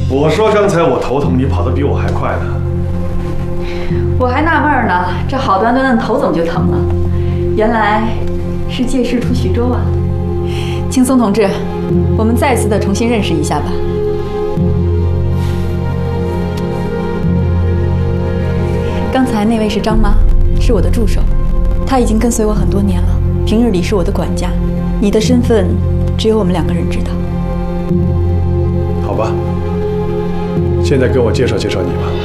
我说刚才我头疼，你跑得比我还快呢。 我还纳闷呢，这好端端的头怎么就疼了？原来是借势出徐州啊！青松同志，我们再次的重新认识一下吧。刚才那位是张妈，是我的助手，她已经跟随我很多年了，平日里是我的管家。你的身份只有我们2个人知道。 好吧，现在给我介绍介绍你吧。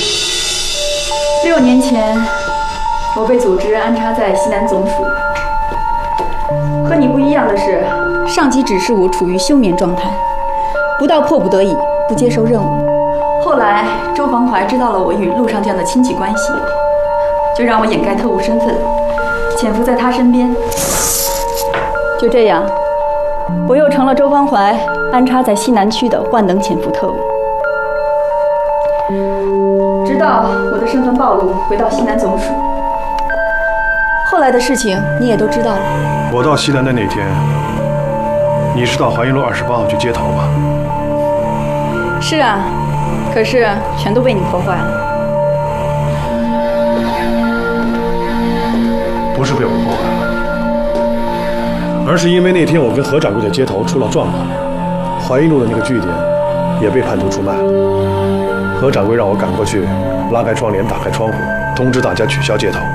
6年前，我被组织安插在西南总署。和你不一样的是，上级指示我处于休眠状态，不到迫不得已不接受任务。后来周防怀知道了我与陆上将的亲戚关系，就让我掩盖特务身份，潜伏在他身边。就这样，我又成了周方怀安插在西南区的万能潜伏特务。直到我的身份暴露，回到西南总署。后来的事情你也都知道了。 我到西南的那天，你是到华阴路28号去接头吧？ 是啊，可是全都被你破坏了。 不是被我破坏了，而是因为那天我跟何掌柜的接头出了状况，华阴路的那个据点也被叛徒出卖了。何掌柜让我赶过去，拉开窗帘，打开窗户，通知大家取消接头。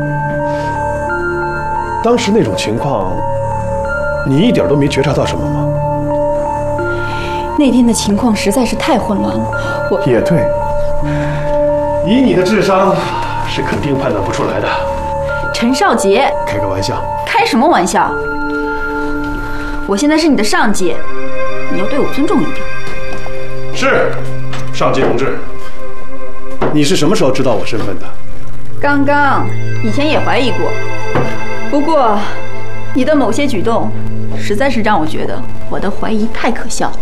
当时那种情况，你一点都没觉察到什么吗？ 那天的情况实在是太混乱了， 也对，以你的智商，是肯定判断不出来的。 陈少杰， 开个玩笑。 开什么玩笑？我现在是你的上级，你要对我尊重一点。 是，上级同志。你是什么时候知道我身份的？ 刚刚，以前也怀疑过。不过，你的某些举动，实在是让我觉得我的怀疑太可笑了。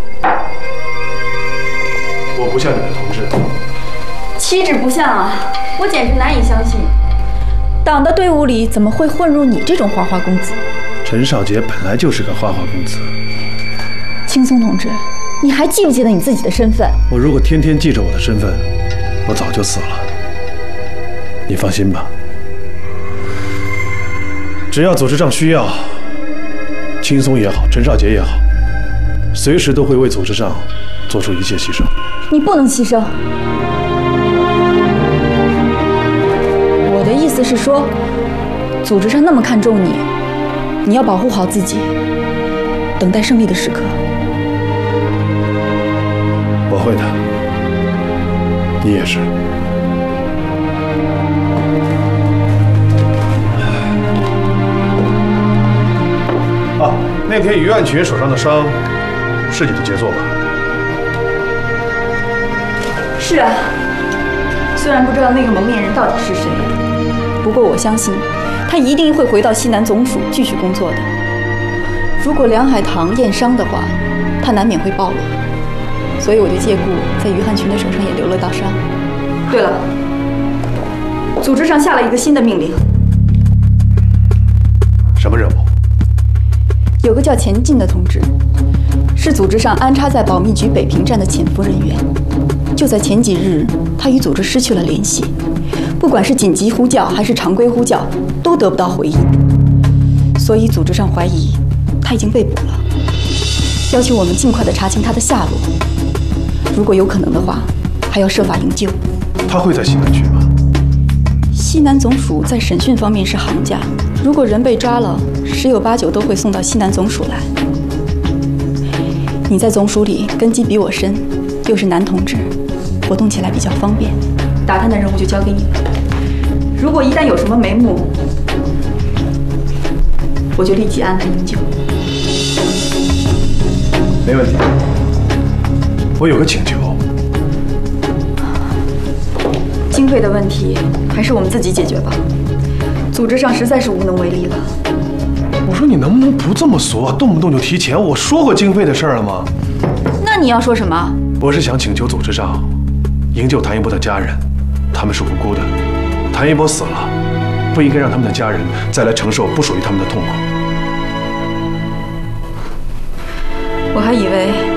我不像你的同志， 岂止不像啊！我简直难以相信，党的队伍里怎么会混入你这种花花公子？ 陈少杰本来就是个花花公子。 青松同志，你还记不记得你自己的身份？ 我如果天天记着我的身份，我早就死了。你放心吧。只要组织上需要，青松也好，陈少杰也好，随时都会为组织上做出一切牺牲。 你不能牺牲。我的意思是说，组织上那么看重你，你要保护好自己，等待胜利的时刻。 我会的，你也是。啊，那天于岸群手上的伤，是你的杰作吧？ 是啊，虽然不知道那个蒙面人到底是谁，不过我相信，他一定会回到西南总署继续工作的。如果梁海棠验伤的话，他难免会暴露，所以我就借故在于汉群的手上也留了道伤。对了，组织上下了一个新的命令。 什么任务？ 有个叫钱进的同志，是组织上安插在保密局北平站的潜伏人员。就在前几日，他与组织失去了联系，不管是紧急呼叫还是常规呼叫，都得不到回应。所以组织上怀疑他已经被捕了，要求我们尽快地查清他的下落。如果有可能的话，还要设法营救。 他会在西南区吗？ 西南总署在审讯方面是行家，如果人被抓了，10有8九都会送到西南总署来。你在总署里根基比我深，又是男同志，活动起来比较方便，打探的任务就交给你了。如果一旦有什么眉目，我就立即安排营救。 没问题。我有个请求。 经费的问题，还是我们自己解决吧。组织上实在是无能为力了。 我说你能不能不这么俗啊？动不动就提钱，我说过经费的事儿了吗？ 那你要说什么？ 我是想请求组织上营救谭一波的家人，他们是无辜的。谭一波死了，不应该让他们的家人再来承受不属于他们的痛苦。 我还以为